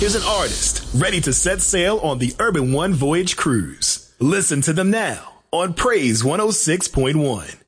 Here's an artist ready to set sail on the Urban One Voyage cruise. Listen to them now on Praise 106.1.